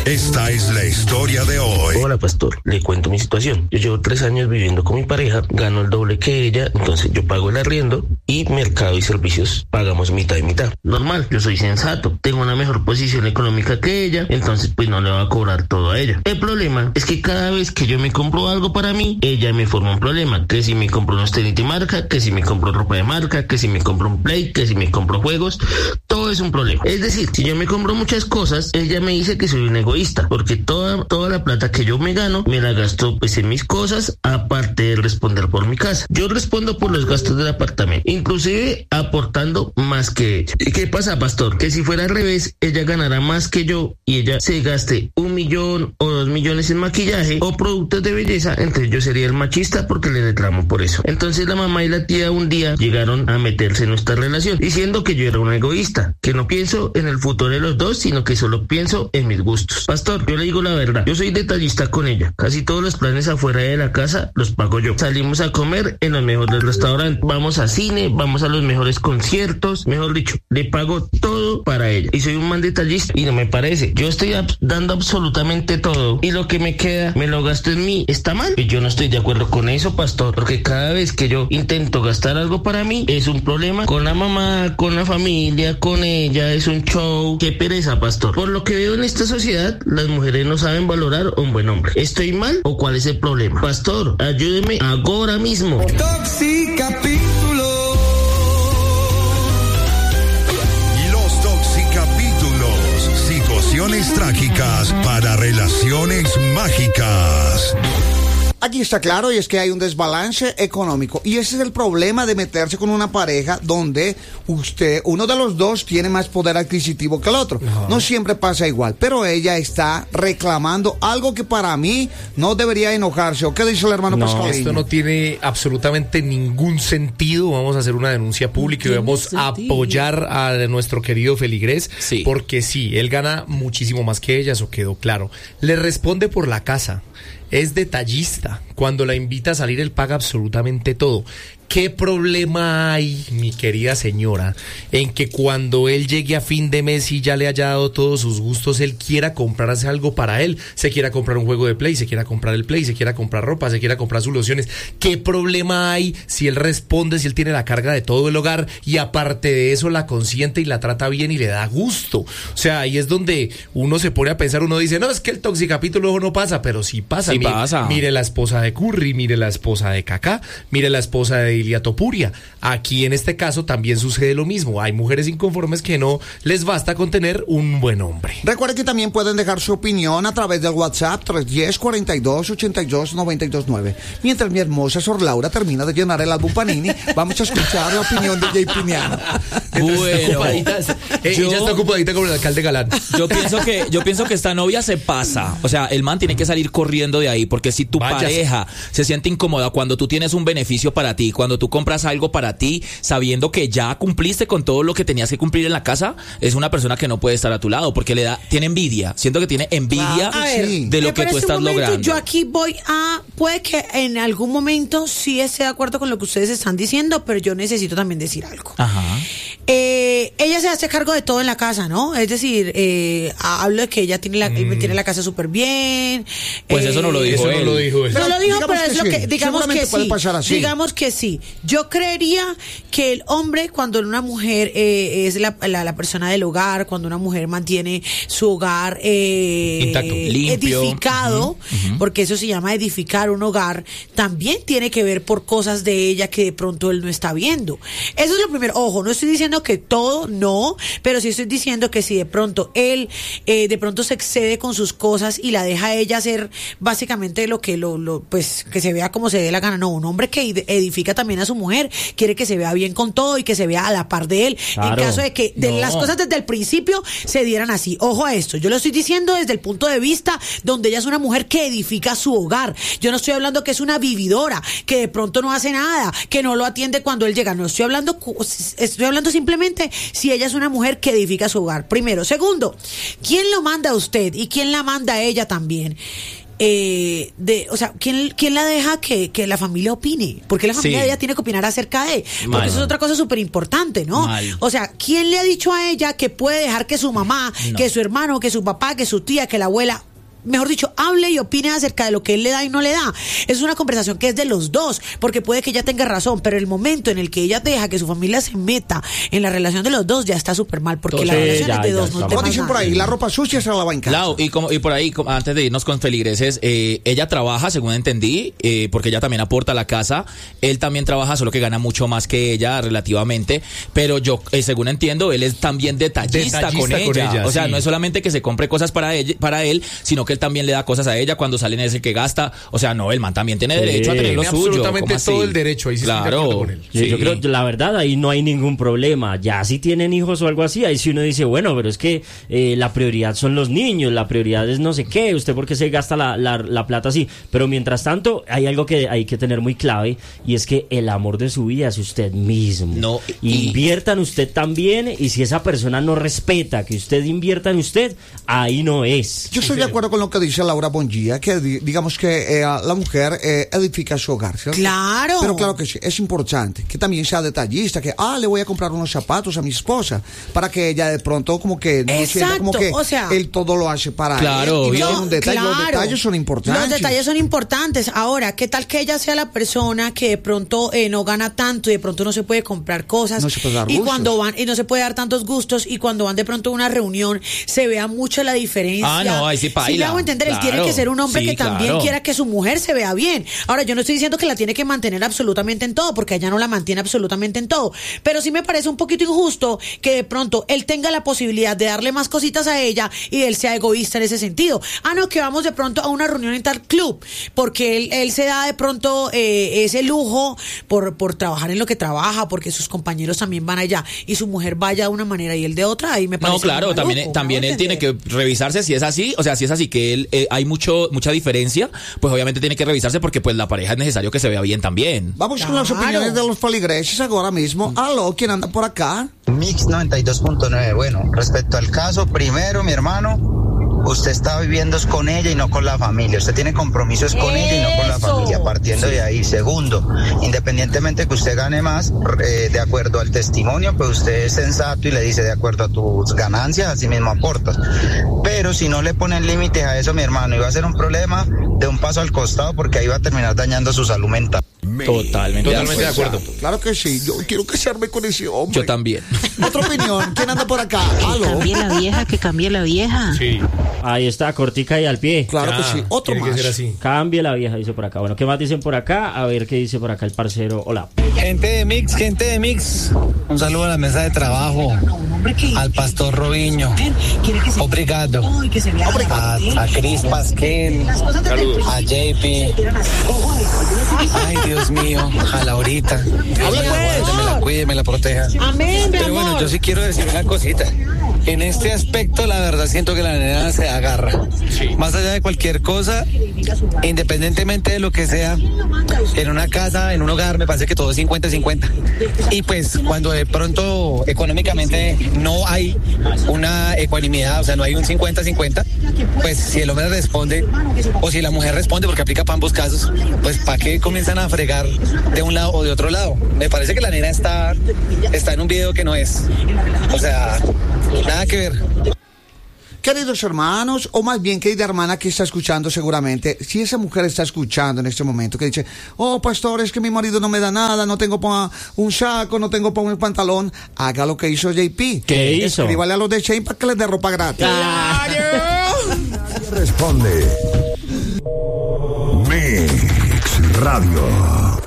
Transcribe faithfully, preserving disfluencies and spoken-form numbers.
Esta es la historia de hoy. Hola, pastor, le cuento mi situación. Yo llevo tres años viviendo con mi pareja, gano el doble que ella, entonces yo pago el arriendo y mercado y servicios pagamos mitad y mitad. Normal, yo soy sensato, tengo una mejor posición económica que ella, entonces pues no le va a cobrar todo a ella. El problema es que cada vez que yo me compro algo para mí, ella me forma un problema, que si me compro unos tenis de marca, que si me compro ropa de marca, que si me compro un play, que si me compro juegos, todo es un problema. Es decir, si yo me compro muchas cosas, ella me dice que soy un egoísta, porque toda, toda la plata que yo me gano, me la gasto pues en mis cosas, aparte de responder por mi casa. Yo respondo por los gastos del apartamento, inclusive aportando más que ella. ¿Y qué pasa, pastor? Que si fuera al revés, ella ganará más que yo y ella se gaste un millón o dos millones en maquillaje o productos de belleza, entonces yo sería el machista porque le reclamo por eso. Entonces la mamá y la tía un día llegaron a meterse en nuestra relación, diciendo que yo era un egoísta, que no pienso en el futuro de los dos, sino que solo pienso en mis gustos. Pastor, yo le digo la verdad, yo soy detallista con ella, casi todos los planes afuera de la casa los pago yo. Salimos a comer en los mejores restaurantes, vamos a cine, vamos a los mejores conciertos, mejor dicho, le pago todo para ella. Y soy un man detallista y no me parece. Yo estoy ab- dando absolutamente todo y lo que me queda me lo gasto en mí. ¿Está mal? Y yo no estoy de acuerdo con eso, pastor, porque cada vez que yo intento gastar algo para mí es un problema con la mamá, con la familia, con ella, es un show. Qué pereza, pastor. Por lo que veo en esta sociedad, las mujeres no saben valorar a un buen hombre. ¿Estoy mal o cuál es el problema? Pastor, ayúdeme ahora mismo. Toxicapítulo. Los Toxicapítulos, situaciones trágicas para relaciones mágicas. Aquí está claro, y es que hay un desbalance económico, y ese es el problema de meterse con una pareja donde usted, uno de los dos tiene más poder adquisitivo que el otro. No, no siempre pasa igual, pero ella está reclamando algo que para mí no debería enojarse. ¿O qué dice el hermano no, Pascualino? Esto no tiene absolutamente ningún sentido. Vamos a hacer una denuncia pública y vamos a apoyar a nuestro querido Feligrés, sí. Porque sí, él gana muchísimo más que ella, eso quedó claro. Le responde por la casa. Es detallista. Cuando la invita a salir, él paga absolutamente todo. ¿Qué problema hay, mi querida señora, en que cuando él llegue a fin de mes y ya le haya dado todos sus gustos, él quiera comprarse algo para él? Se quiera comprar un juego de Play, se quiera comprar el Play, se quiera comprar ropa, se quiera comprar sus lociones. ¿Qué problema hay si él responde, si él tiene la carga de todo el hogar y aparte de eso la consiente y la trata bien y le da gusto? O sea, ahí es donde uno se pone a pensar, uno dice, no, es que el toxicapítulo no pasa, pero sí pasa. Sí mire, pasa. Mire la esposa de Curry, mire la esposa de Kaká, mire la esposa de Ilia Topuria. Aquí en este caso también sucede lo mismo. Hay mujeres inconformes que no les basta con tener un buen hombre. Recuerden que también pueden dejar su opinión a través del WhatsApp tres uno cero, cuarenta y dos, ochenta y dos, noventa y dos nueve. Mientras mi hermosa Sor Laura termina de llenar el álbum Panini, vamos a escuchar la opinión de Jay Piniano. Bueno, eh, yo, ella está ocupadita con el alcalde Galán. Yo pienso que yo pienso que esta novia se pasa. O sea, el man tiene que salir corriendo de ahí, porque si tu Váyase. pareja se siente incómoda cuando tú tienes un beneficio para ti, cuando tú compras algo para ti, sabiendo que ya cumpliste con todo lo que tenías que cumplir en la casa, es una persona que no puede estar a tu lado, porque le da, tiene envidia. Siento que tiene envidia Claro, sí. de lo que tú estás momento, logrando. Yo aquí voy a, puede que en algún momento sí esté de acuerdo con lo que ustedes están diciendo, pero yo necesito también decir algo. Ajá. Eh, ella se hace cargo de todo en la casa, ¿no? Es decir, eh, hablo de que ella tiene la, mm. tiene la casa súper bien. Pues eh, eso no lo dijo Eso él. no lo dijo él. No lo dijo, pero es que lo sí. que, digamos que puede sí. pasar así. Digamos que sí. Yo creería que el hombre, cuando una mujer eh, es la, la, la persona del hogar, cuando una mujer mantiene su hogar eh, intacto, limpio, edificado, uh-huh, uh-huh. porque eso se llama edificar un hogar, también tiene que ver por cosas de ella que de pronto él no está viendo. Eso es lo primero. Ojo, no estoy diciendo que todo, no, pero sí estoy diciendo que si de pronto él eh, de pronto se excede con sus cosas y la deja a ella hacer básicamente lo que lo, lo pues que se vea como se dé la gana. No, un hombre que edifica también a su mujer quiere que se vea bien con todo y que se vea a la par de él, claro, en caso de que de no. las cosas desde el principio se dieran así. Ojo a esto, yo lo estoy diciendo desde el punto de vista donde ella es una mujer que edifica su hogar. Yo no estoy hablando que es una vividora, que de pronto no hace nada, que no lo atiende cuando él llega. No estoy hablando, estoy hablando simplemente si ella es una mujer que edifica su hogar. Primero. Segundo, ¿quién lo manda a usted y quién la manda a ella también? eh, de, o sea, ¿quién, quién la deja que, que la familia opine? Porque la familia Sí. de ella tiene que opinar acerca de, porque Mal. eso es otra cosa súper importante, ¿no? Mal. O sea, ¿quién le ha dicho a ella que puede dejar que su mamá, No. que su hermano, que su papá, que su tía, que la abuela, mejor dicho, hable y opine acerca de lo que él le da y no le da? Es una conversación que es de los dos, porque puede que ella tenga razón, pero el momento en el que ella deja que su familia se meta en la relación de los dos ya está súper mal, porque la Sí, relación ya, es de ya dos, no está te Como pasa dicen por nada. ahí, la ropa sucia se la lava en casa. Lau, y, como, y por ahí, como antes de irnos con feligreses, eh, ella trabaja, según entendí, eh, porque ella también aporta a la casa. Él también trabaja, solo que gana mucho más que ella relativamente. Pero yo, eh, según entiendo, él es también detallista, Detallista con, con ella. ella, O sea, sí. no es solamente que se compre cosas para él, para él, sino que él también le da cosas a ella. Cuando salen es el que gasta. O sea, no, el man también tiene Sí. derecho a tener lo Tiene suyo. absolutamente ¿Cómo así? todo el derecho, ahí sí estoy de acuerdo Claro. con él. Yo, Sí. yo creo que la verdad ahí no hay ningún problema. Ya si tienen hijos o algo así, ahí sí uno dice, bueno, pero es que eh, la prioridad son los niños, la prioridad es no sé qué, usted por qué se gasta la, la, la plata así. Pero mientras tanto, hay algo que hay que tener muy clave y es que el amor de su vida es usted mismo. No, y- Invierta en usted también y si esa persona no respeta que usted invierta en usted, ahí no es. Yo estoy de acuerdo con lo que dice Laura Bongia, que di- digamos que eh, la mujer eh, edifica su hogar, ¿cierto? Claro. Pero claro que sí, es importante que también sea detallista, que, ah, le voy a comprar unos zapatos a mi esposa, para que ella de pronto como que no sienta como Exacto, que o sea, él todo lo hace para Claro, él. Y obvio. tiene un detalle, los claro. detalles son importantes. Los detalles son importantes. Ahora, ¿qué tal que ella sea la persona que de pronto eh, no gana tanto y de pronto no se puede comprar cosas? No se puede dar y gustos. cuando van, y no se puede dar tantos gustos, y cuando van de pronto a una reunión, se vea mucho la diferencia. Ah, no, ahí sí paila. le hago entender, él Claro. tiene que ser un hombre Sí, que también claro. quiera que su mujer se vea bien. Ahora, yo no estoy diciendo que la tiene que mantener absolutamente en todo, porque ella no la mantiene absolutamente en todo. Pero sí me parece un poquito injusto que de pronto él tenga la posibilidad de darle más cositas a ella y él sea egoísta en ese sentido. Ah, no, que vamos de pronto a una reunión en tal club, porque él, él se da de pronto eh, ese lujo por, por trabajar en lo que trabaja, porque sus compañeros también van allá y su mujer vaya de una manera y él de otra, ahí me parece No, claro, muy también, maluco, también ¿me él hago tiene entender? que revisarse si es así, o sea, si es así que él eh, hay mucho mucha diferencia, pues obviamente tiene que revisarse porque pues la pareja es necesario que se vea bien también. Vamos con las Claro. opiniones de los feligreses ahora mismo. Aló, ¿quién anda por acá? Mix noventa y dos punto nueve. Bueno, respecto al caso, primero, mi hermano, usted está viviendo es con ella y no con la familia. Usted tiene compromisos con ella y no con la Eso. familia, partiendo de ahí. Segundo, independientemente que usted gane más, eh, de acuerdo al testimonio, pues usted es sensato y le dice de acuerdo a tus ganancias, así mismo aportas. Pero si no le ponen límites a eso, mi hermano, iba a ser un problema de un paso al costado porque ahí va a terminar dañando su salud mental. Totalmente, Totalmente de acuerdo. Claro que sí, yo quiero casarme con ese hombre. Yo también. Otra opinión, ¿quién anda por acá? Aló. Cambie la vieja, que cambie la vieja. Sí. Ahí está, cortica y al pie. Claro que Ah, sí, otro tiene más. que ser así. Cambie la vieja, dice por acá. Bueno, ¿qué más dicen por acá? A ver qué dice por acá el parcero. Hola. Gente de Mix, gente de Mix. Un saludo a la mesa de trabajo. Al pastor Robiño. Obrigado. A, a Cris Pasquel. A J P. Ay, Dios mío. A Laurita. Dios me la guarde, me la cuide, me la proteja. Amén, mi Pero bueno, amor. yo sí quiero decir una cosita. En este aspecto, la verdad, siento que la nena se agarra. Más allá de cualquier cosa, independientemente de lo que sea, en una casa, en un hogar, me parece que todo es cincuenta cincuenta. Y pues, cuando de pronto económicamente no hay una ecuanimidad, o sea, no hay un cincuenta cincuenta, pues si el hombre responde, o si la mujer responde, porque aplica para ambos casos, pues ¿para qué comienzan a fregar de un lado o de otro lado? Me parece que la nena está, está en un video que no es. O sea, nada que ver. Queridos hermanos, o más bien querida hermana que está escuchando seguramente, si esa mujer está escuchando en este momento, que dice, oh pastor, es que mi marido no me da nada, no tengo pa un saco, no tengo pa un pantalón, haga lo que hizo J P. ¿Qué hizo? Escríbale a los de Shane para que les dé ropa gratis. Responde. Mix Radio.